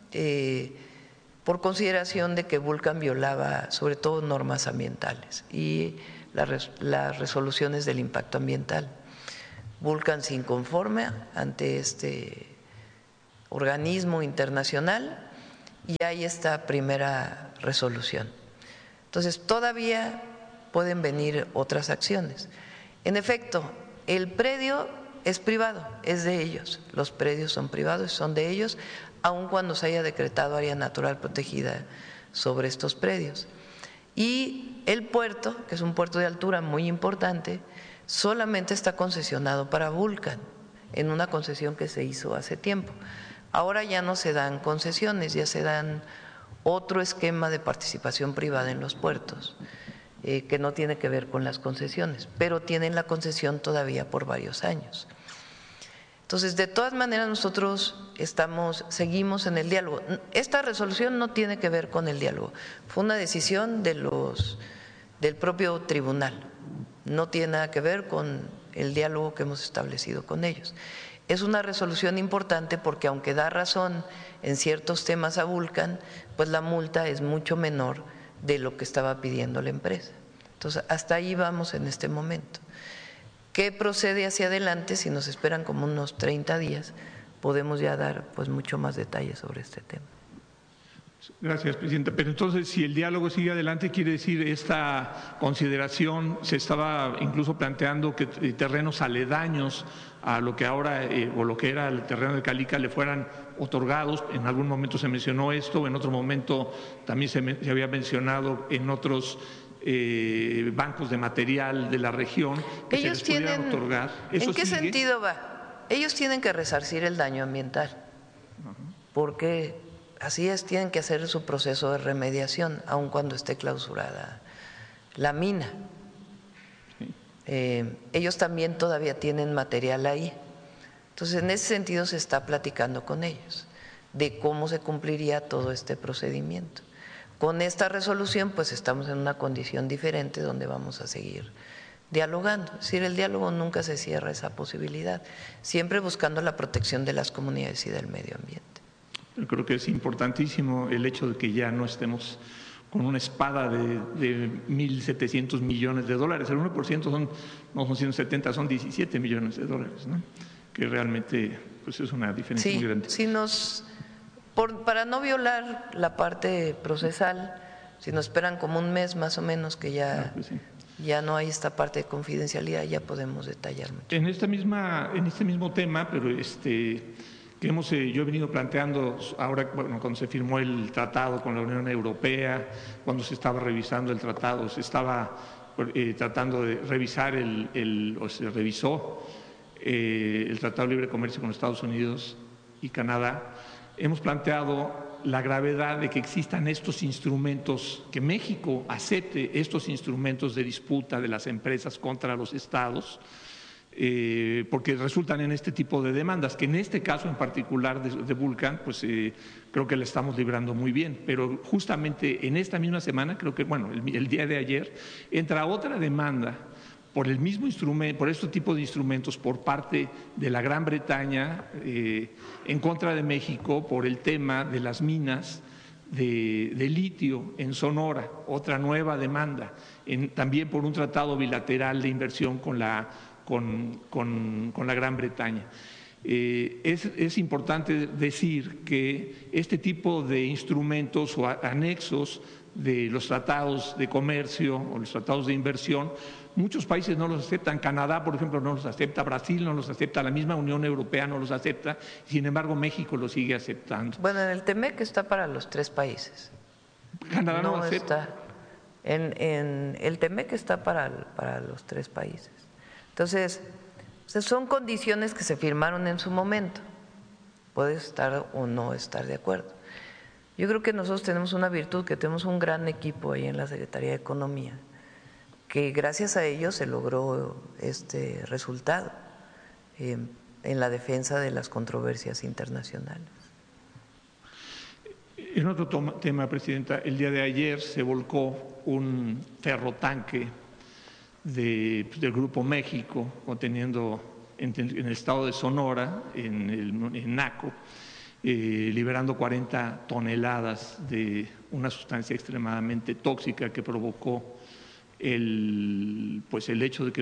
por consideración de que Vulcan violaba sobre todo normas ambientales y las resoluciones del impacto ambiental. Vulcan se inconforme ante este organismo internacional y hay esta primera resolución. Entonces, todavía pueden venir otras acciones. En efecto, el predio es privado, es de ellos. Los predios son privados, son de ellos, aun cuando se haya decretado área natural protegida sobre estos predios. Y el puerto, que es un puerto de altura muy importante, solamente está concesionado para Vulcan, en una concesión que se hizo hace tiempo. Ahora ya no se dan concesiones, ya se dan otro esquema de participación privada en los puertos, que no tiene que ver con las concesiones, pero tienen la concesión todavía por varios años. Entonces, de todas maneras, nosotros seguimos en el diálogo. Esta resolución no tiene que ver con el diálogo, fue una decisión del propio tribunal, no tiene nada que ver con el diálogo que hemos establecido con ellos. Es una resolución importante porque aunque da razón en ciertos temas a Vulcan, pues la multa es mucho menor de lo que estaba pidiendo la empresa. Entonces, hasta ahí vamos en este momento. ¿Qué procede hacia adelante? Si nos esperan como unos 30 días, podemos ya dar pues mucho más detalles sobre este tema. Gracias, Presidenta. Pero entonces, si el diálogo sigue adelante, quiere decir esta consideración, se estaba incluso planteando que terrenos aledaños a lo que ahora o lo que era el terreno de Calica le fueran otorgados. En algún momento se mencionó esto, en otro momento también se había mencionado en otros bancos de material de la región que ellos se les pudieran otorgar. ¿En qué sentido va? Ellos tienen que resarcir el daño ambiental, porque así es, tienen que hacer su proceso de remediación, aun cuando esté clausurada la mina. Ellos también todavía tienen material ahí. Entonces, en ese sentido se está platicando con ellos de cómo se cumpliría todo este procedimiento. Con esta resolución, pues estamos en una condición diferente donde vamos a seguir dialogando. Es decir, el diálogo nunca se cierra esa posibilidad, siempre buscando la protección de las comunidades y del medio ambiente. Yo creo que es importantísimo el hecho de que ya no estemos con una espada de 1.700 millones de dólares. El 1% no son 170, son 17 millones de dólares, ¿no? Que realmente pues es una diferencia muy grande. Sí, para no violar la parte procesal, si nos esperan como un mes más o menos que ya, ya no hay esta parte de confidencialidad, ya podemos detallar mucho. En este mismo tema, pero que yo he venido planteando ahora, bueno, cuando se firmó el tratado con la Unión Europea, cuando se estaba revisando el tratado, se estaba tratando de revisar se revisó el Tratado de Libre Comercio con Estados Unidos y Canadá. Hemos planteado la gravedad de que existan estos instrumentos, que México acepte estos instrumentos de disputa de las empresas contra los estados, porque resultan en este tipo de demandas, que en este caso en particular de Vulcan, pues creo que la estamos librando muy bien, pero justamente en esta misma semana, creo que, bueno, el día de ayer, entra otra demanda por el mismo instrumento, por este tipo de instrumentos por parte de la Gran Bretaña en contra de México por el tema de las minas de litio en Sonora, otra nueva demanda, también por un tratado bilateral de inversión con la Gran Bretaña. Es importante decir que este tipo de instrumentos o anexos de los tratados de comercio o los tratados de inversión, muchos países no los aceptan. Canadá, por ejemplo, no los acepta, Brasil no los acepta, la misma Unión Europea no los acepta, sin embargo México los sigue aceptando. Bueno, en el TEMEC está para los 3 países. Canadá no acepta. En el TEMEC está para los 3 países. Entonces, son condiciones que se firmaron en su momento. Puedes estar o no estar de acuerdo. Yo creo que nosotros tenemos una virtud, que tenemos un gran equipo ahí en la Secretaría de Economía, que gracias a ellos se logró este resultado en la defensa de las controversias internacionales. En otro tema, Presidenta, el día de ayer se volcó un ferrotanque del Grupo México conteniendo en el estado de Sonora, en Naco, liberando 40 toneladas de una sustancia extremadamente tóxica que provocó el hecho de que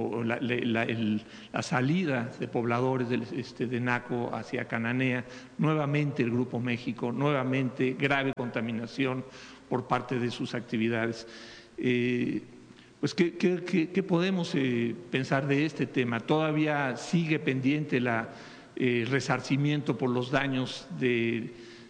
la salida de pobladores de Naco hacia Cananea, nuevamente el Grupo México, nuevamente grave contaminación por parte de sus actividades. Pues, ¿qué podemos pensar de este tema? Todavía sigue pendiente el resarcimiento por los daños de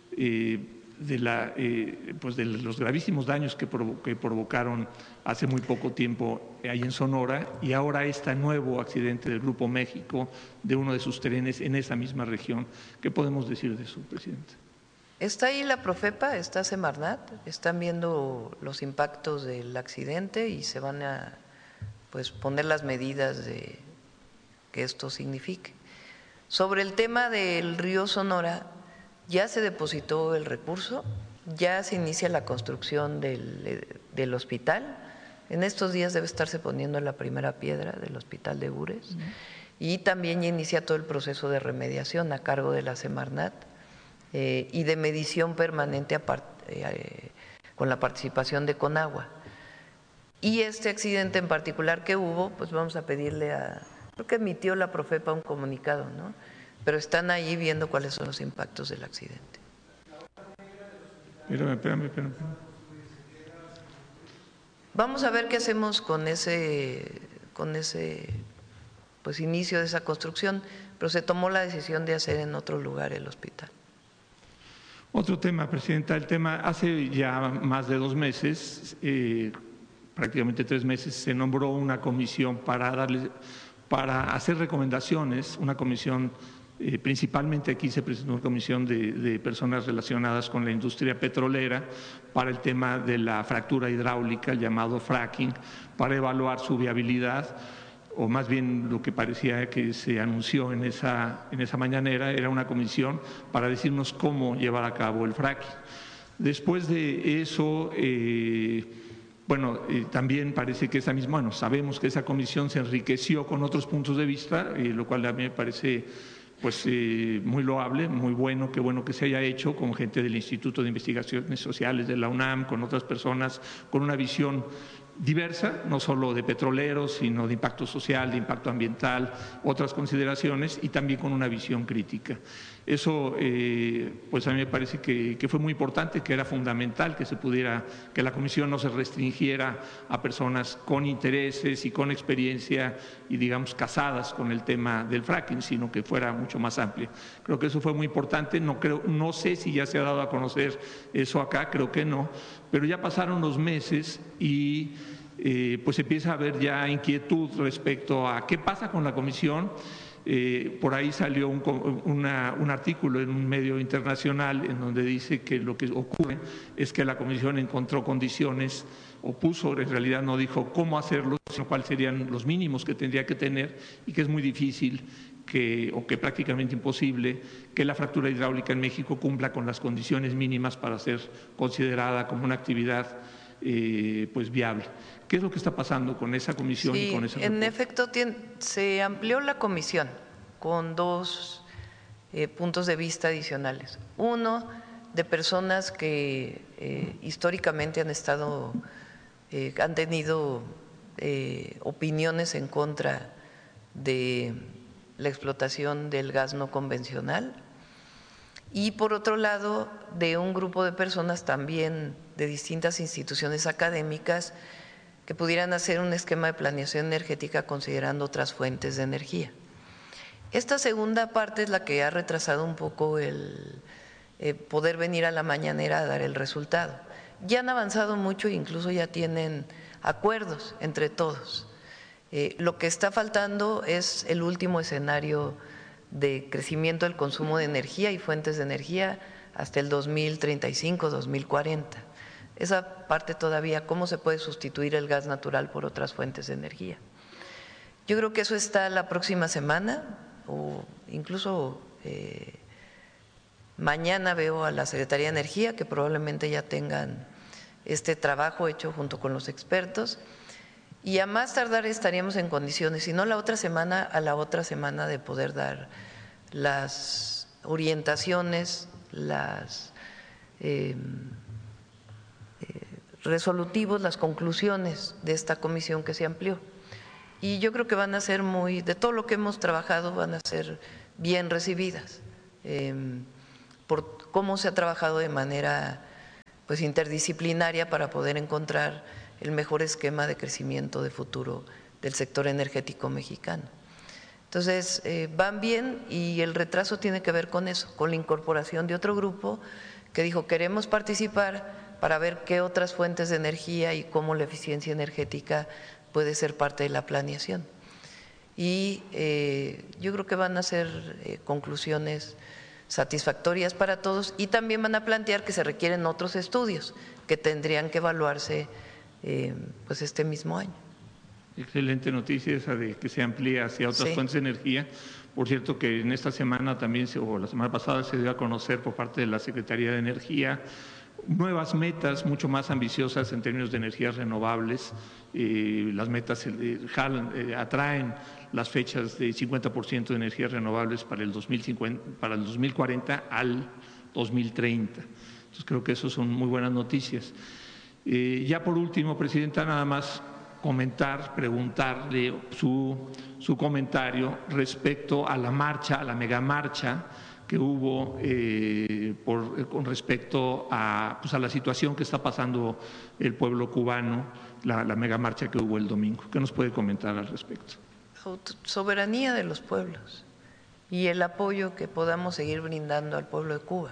los gravísimos daños que provocaron hace muy poco tiempo ahí en Sonora, y ahora este nuevo accidente del Grupo México de uno de sus trenes en esa misma región. ¿Qué podemos decir de eso, presidente? Está ahí la Profepa, está Semarnat, están viendo los impactos del accidente y se van a poner las medidas de que esto signifique. Sobre el tema del río Sonora, ya se depositó el recurso, ya se inicia la construcción del hospital. En estos días debe estarse poniendo la primera piedra del hospital de Ures, y también ya inicia todo el proceso de remediación a cargo de la Semarnat y de medición permanente con la participación de Conagua. Y este accidente en particular que hubo, pues vamos a pedirle creo que emitió la Profepa un comunicado, ¿no? Pero están ahí viendo cuáles son los impactos del accidente. Espérame. Vamos a ver qué hacemos con ese inicio de esa construcción, pero se tomó la decisión de hacer en otro lugar el hospital. Otro tema, presidenta, hace ya más de 2 meses, prácticamente 3 meses, se nombró una comisión para hacer recomendaciones, una comisión. Principalmente aquí se presentó una comisión de personas relacionadas con la industria petrolera para el tema de la fractura hidráulica, el llamado fracking, para evaluar su viabilidad, o más bien lo que parecía que se anunció en esa mañanera era una comisión para decirnos cómo llevar a cabo el fracking. Después de eso, también parece que sabemos que esa comisión se enriqueció con otros puntos de vista, lo cual a mí me parece muy loable, muy bueno, qué bueno que se haya hecho con gente del Instituto de Investigaciones Sociales de la UNAM, con otras personas con una visión diversa, no solo de petroleros, sino de impacto social, de impacto ambiental, otras consideraciones, y también con una visión crítica. Eso, a mí me parece que fue muy importante, que era fundamental que la comisión no se restringiera a personas con intereses y con experiencia y, digamos, casadas con el tema del fracking, sino que fuera mucho más amplia. Creo que eso fue muy importante. No sé si ya se ha dado a conocer eso acá, creo que no, pero ya pasaron los meses y empieza a haber ya inquietud respecto a qué pasa con la comisión. Por ahí salió un artículo en un medio internacional en donde dice que lo que ocurre es que la comisión encontró condiciones, en realidad no dijo cómo hacerlo, sino cuáles serían los mínimos que tendría que tener, y que es muy difícil o que prácticamente imposible que la fractura hidráulica en México cumpla con las condiciones mínimas para ser considerada como una actividad viable. ¿Qué es lo que está pasando con esa comisión y con ese reporte? En efecto, se amplió la comisión con 2 puntos de vista adicionales. Uno, de personas que históricamente han tenido opiniones en contra de la explotación del gas no convencional, y por otro lado, de un grupo de personas también de distintas instituciones académicas que pudieran hacer un esquema de planeación energética considerando otras fuentes de energía. Esta segunda parte es la que ha retrasado un poco el poder venir a la mañanera a dar el resultado. Ya han avanzado mucho e incluso ya tienen acuerdos entre todos. Lo que está faltando es el último escenario de crecimiento del consumo de energía y fuentes de energía hasta el 2035, 2040. Esa parte todavía, ¿cómo se puede sustituir el gas natural por otras fuentes de energía? Yo creo que eso está la próxima semana, o incluso mañana veo a la Secretaría de Energía, que probablemente ya tengan este trabajo hecho junto con los expertos, y a más tardar estaríamos en condiciones, si no la otra semana, a la otra semana, de poder dar las orientaciones, las resolutivos, las conclusiones de esta comisión que se amplió. Y yo creo que van a ser de todo lo que hemos trabajado, van a ser bien recibidas, por cómo se ha trabajado de manera pues interdisciplinaria para poder encontrar el mejor esquema de crecimiento de futuro del sector energético mexicano. Entonces, van bien, y el retraso tiene que ver con eso, con la incorporación de otro grupo que dijo: queremos participar para ver qué otras fuentes de energía y cómo la eficiencia energética puede ser parte de la planeación. Y yo creo que van a ser conclusiones satisfactorias para todos, y también van a plantear que se requieren otros estudios que tendrían que evaluarse pues este mismo año. Excelente noticia esa de que se amplía hacia otras fuentes de energía. Por cierto, que en esta semana también, o la semana pasada, se dio a conocer por parte de la Secretaría de Energía nuevas metas mucho más ambiciosas en términos de energías renovables. Las metas atraen las fechas de 50% de energías renovables para el 2040 al 2030. Entonces, creo que eso son muy buenas noticias. Ya por último, Presidenta, nada más preguntarle su comentario respecto a la marcha, a la megamarcha que hubo con respecto a la situación que está pasando el pueblo cubano, la megamarcha que hubo el domingo. ¿Qué nos puede comentar al respecto? Soberanía de los pueblos y el apoyo que podamos seguir brindando al pueblo de Cuba.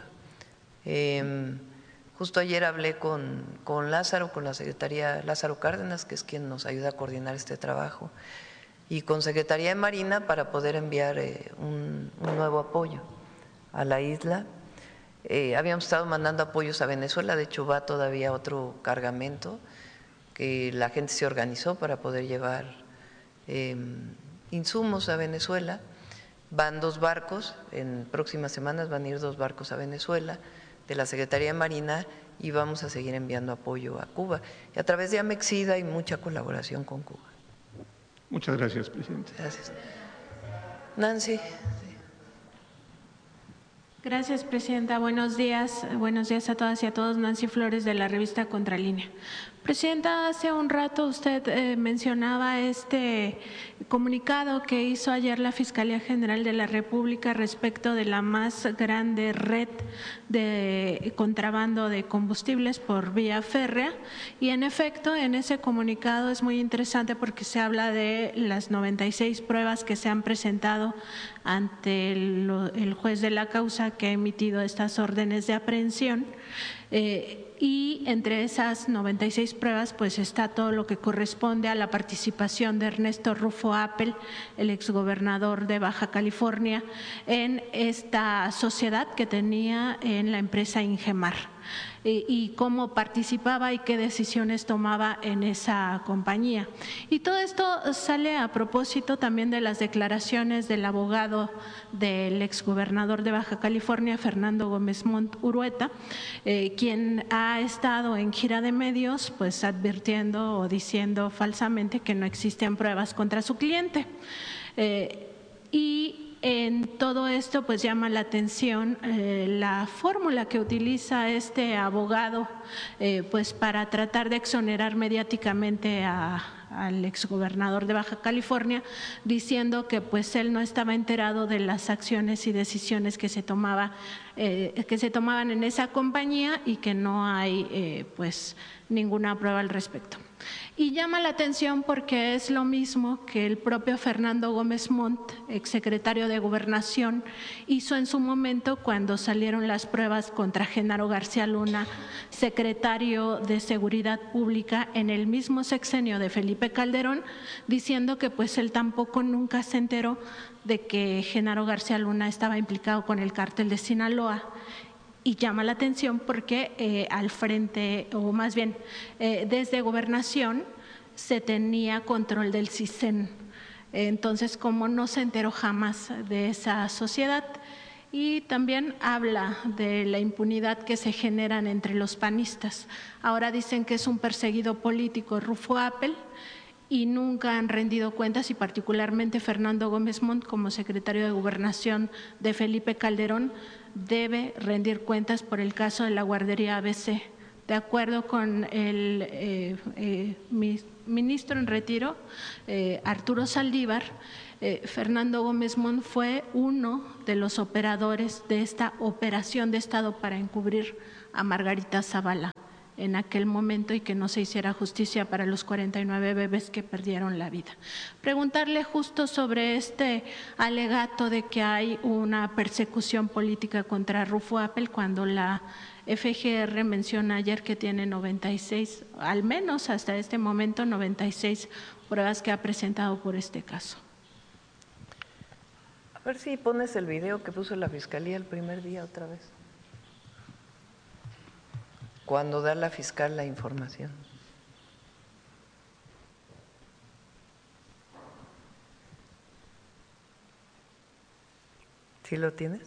Justo ayer hablé con Lázaro, con la Secretaría Lázaro Cárdenas, que es quien nos ayuda a coordinar este trabajo, y con Secretaría de Marina para poder enviar un nuevo apoyo a la isla. Habíamos estado mandando apoyos a Venezuela, de hecho va todavía otro cargamento que la gente se organizó para poder llevar insumos a Venezuela. Van 2 barcos, en próximas semanas van a ir 2 barcos a Venezuela de la Secretaría de Marina, y vamos a seguir enviando apoyo a Cuba. Y a través de Amexida hay mucha colaboración con Cuba. Muchas gracias, Presidente. Gracias. Nancy. Gracias, Presidenta. Buenos días a todas y a todos. Nancy Flores, de la revista Contralínea. Presidenta, hace un rato usted mencionaba este comunicado que hizo ayer la Fiscalía General de la República respecto de la más grande red de contrabando de combustibles por vía férrea, y en efecto en ese comunicado es muy interesante porque se habla de las 96 pruebas que se han presentado ante el juez de la causa que ha emitido estas órdenes de aprehensión. Y entre esas 96 pruebas pues está todo lo que corresponde a la participación de Ernesto Rufo Appel, el exgobernador de Baja California, en esta sociedad que tenía en la empresa Ingemar, y cómo participaba y qué decisiones tomaba en esa compañía. Y todo esto sale a propósito también de las declaraciones del abogado del exgobernador de Baja California, Fernando Gómez Montt Urueta, quien ha estado en gira de medios pues advirtiendo o diciendo falsamente que no existen pruebas contra su cliente. Y en todo esto pues llama la atención la fórmula que utiliza este abogado pues para tratar de exonerar mediáticamente al exgobernador de Baja California, diciendo que pues él no estaba enterado de las acciones y decisiones que se tomaban en esa compañía y que no hay pues ninguna prueba al respecto. Y llama la atención porque es lo mismo que el propio Fernando Gómez Montt, exsecretario de Gobernación, hizo en su momento cuando salieron las pruebas contra Genaro García Luna, secretario de Seguridad Pública en el mismo sexenio de Felipe Calderón, diciendo que pues él tampoco nunca se enteró de que Genaro García Luna estaba implicado con el cártel de Sinaloa. Y llama la atención porque al frente, o más bien desde Gobernación, se tenía control del CISEN. Entonces, como no se enteró jamás de esa sociedad. Y también habla de la impunidad que se generan entre los panistas. Ahora dicen que es un perseguido político Rufo Appel, y nunca han rendido cuentas, y particularmente Fernando Gómez Montt, como secretario de Gobernación de Felipe Calderón, debe rendir cuentas por el caso de la guardería ABC. De acuerdo con el ministro en retiro, Arturo Saldívar, Fernando Gómez Montt fue uno de los operadores de esta operación de Estado para encubrir a Margarita Zavala en aquel momento y que no se hiciera justicia para los 49 bebés que perdieron la vida. Preguntarle justo sobre este alegato de que hay una persecución política contra Rufo Appel, cuando la FGR menciona ayer que tiene 96, al menos hasta este momento 96 pruebas que ha presentado por este caso. A ver si pones el video que puso la Fiscalía el primer día otra vez, cuando da la fiscal la información. ¿Sí lo tienes?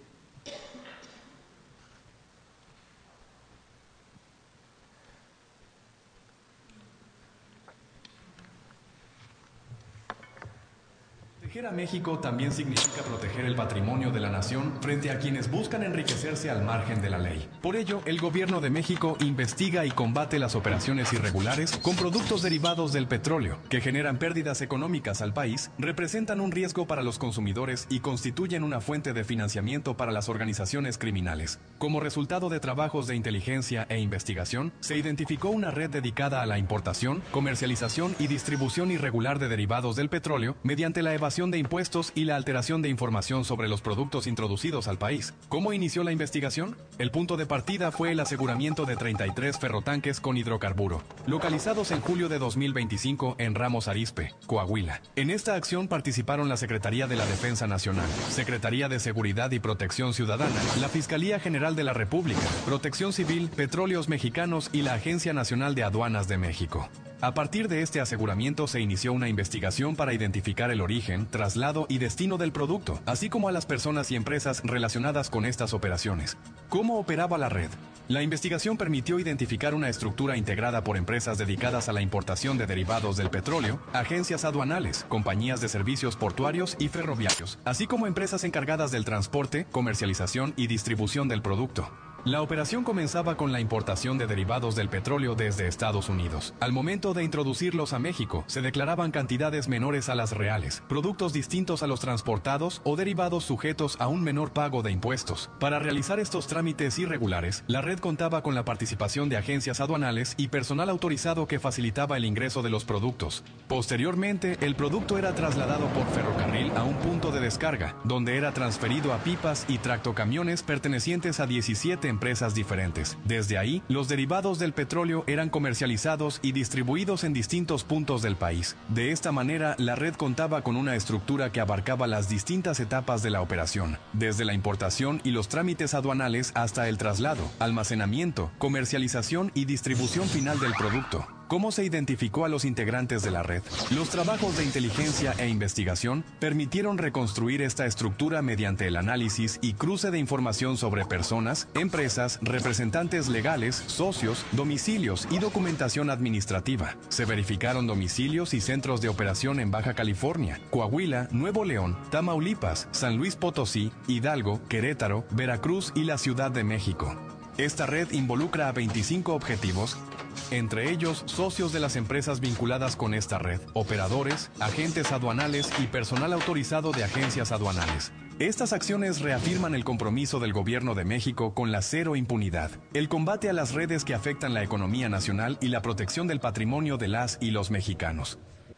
Proteger a México también significa proteger el patrimonio de la nación frente a quienes buscan enriquecerse al margen de la ley. Por ello, el Gobierno de México investiga y combate las operaciones irregulares con productos derivados del petróleo, que generan pérdidas económicas al país, representan un riesgo para los consumidores y constituyen una fuente de financiamiento para las organizaciones criminales. Como resultado de trabajos de inteligencia e investigación, se identificó una red dedicada a la importación, comercialización y distribución irregular de derivados del petróleo mediante la evasión de impuestos y la alteración de información sobre los productos introducidos al país. ¿Cómo inició la investigación? El punto de partida fue el aseguramiento de 33 ferrotanques con hidrocarburo, localizados en julio de 2025 en Ramos Arizpe, Coahuila. En esta acción participaron la Secretaría de la Defensa Nacional, Secretaría de Seguridad y Protección Ciudadana, la Fiscalía General de la República, Protección Civil, Petróleos Mexicanos y la Agencia Nacional de Aduanas de México. A partir de este aseguramiento se inició una investigación para identificar el origen, traslado y destino del producto, así como a las personas y empresas relacionadas con estas operaciones. ¿Cómo operaba la red? La investigación permitió identificar una estructura integrada por empresas dedicadas a la importación de derivados del petróleo, agencias aduanales, compañías de servicios portuarios y ferroviarios, así como empresas encargadas del transporte, comercialización y distribución del producto. La operación comenzaba con la importación de derivados del petróleo desde Estados Unidos. Al momento de introducirlos a México, se declaraban cantidades menores a las reales, productos distintos a los transportados o derivados sujetos a un menor pago de impuestos. Para realizar estos trámites irregulares, la red contaba con la participación de agencias aduanales y personal autorizado que facilitaba el ingreso de los productos. Posteriormente, el producto era trasladado por ferrocarril a un punto de descarga, donde era transferido a pipas y tractocamiones pertenecientes a 17 empresas diferentes. Desde ahí, los derivados del petróleo eran comercializados y distribuidos en distintos puntos del país. De esta manera, la red contaba con una estructura que abarcaba las distintas etapas de la operación, desde la importación y los trámites aduanales hasta el traslado, almacenamiento, comercialización y distribución final del producto. ¿Cómo se identificó a los integrantes de la red? Los trabajos de inteligencia e investigación permitieron reconstruir esta estructura mediante el análisis y cruce de información sobre personas, empresas, representantes legales, socios, domicilios y documentación administrativa. Se verificaron domicilios y centros de operación en Baja California, Coahuila, Nuevo León, Tamaulipas, San Luis Potosí, Hidalgo, Querétaro, Veracruz y la Ciudad de México. Esta red involucra a 25 objetivos, entre ellos socios de las empresas vinculadas con esta red, operadores, agentes aduanales y personal autorizado de agencias aduanales. Estas acciones reafirman el compromiso del Gobierno de México con la cero impunidad, el combate a las redes que afectan la economía nacional y la protección del patrimonio de las y los mexicanos.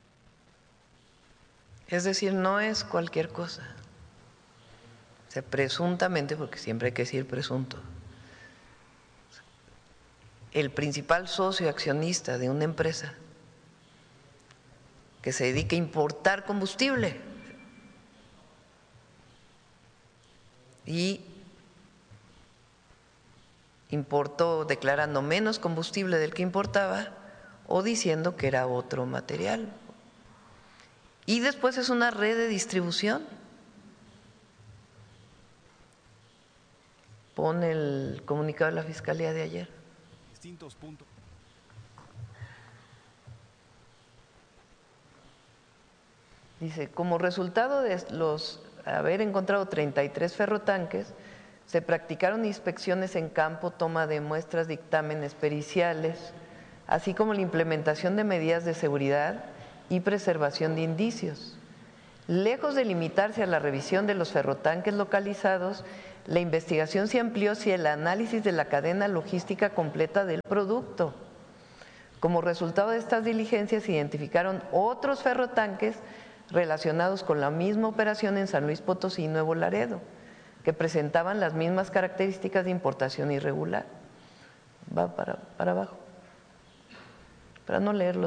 Es decir, no es cualquier cosa. O sea, presuntamente, porque siempre hay que decir presunto, el principal socio accionista de una empresa que se dedica a importar combustible y importó declarando menos combustible del que importaba o diciendo que era otro material. Y después es una red de distribución. Pone el comunicado de la Fiscalía de ayer. Distintos puntos. Dice, como resultado de haber encontrado 33 ferrotanques, se practicaron inspecciones en campo, toma de muestras, dictámenes periciales, así como la implementación de medidas de seguridad y preservación de indicios. Lejos de limitarse a la revisión de los ferrotanques localizados, la investigación se amplió hacia el análisis de la cadena logística completa del producto. Como resultado de estas diligencias, se identificaron otros ferrotanques relacionados con la misma operación en San Luis Potosí y Nuevo Laredo, que presentaban las mismas características de importación irregular. Va para abajo, para no leerlo